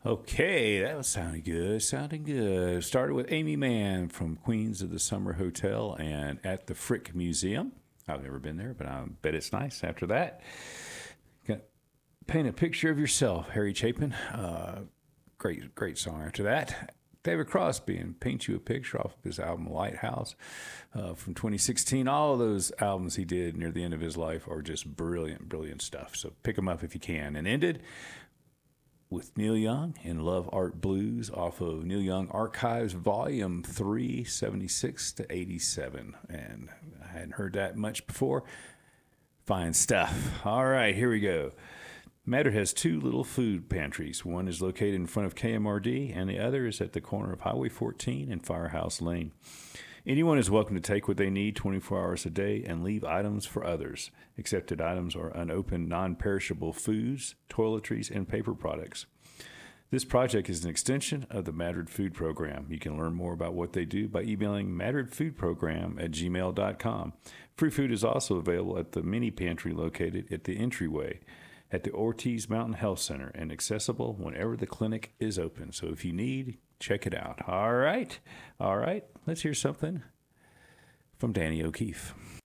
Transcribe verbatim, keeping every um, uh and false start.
Okay, that was sounding good. Sounding good. Started with Amy Mann from Queens of the Summer Hotel and at the Frick Museum. I've never been there, but I bet it's nice. After that, got Paint a Picture of Yourself, Harry Chapin. Uh, great, great song. After that, David Crosby and Paint You a Picture off of his album Lighthouse uh, from twenty sixteen. All of those albums he did near the end of his life are just brilliant, brilliant stuff. So pick them up if you can. And ended with Neil Young and Love Art Blues off of Neil Young Archives Volume three, seventy-six to eighty-seven. And I hadn't heard that much before. Fine stuff. All right, here we go. Matter has two little food pantries. One is located in front of K M R D, and the other is at the corner of Highway fourteen and Firehouse Lane. Anyone is welcome to take what they need twenty-four hours a day and leave items for others. Accepted items are unopened, non-perishable foods, toiletries, and paper products. This project is an extension of the Madrid Food Program. You can learn more about what they do by emailing madridfoodprogram at gmail dot com. Free food is also available at the mini pantry located at the entryway at the Ortiz Mountain Health Center and accessible whenever the clinic is open. So if you need, check it out. All right. All right. Let's hear something from Danny O'Keefe.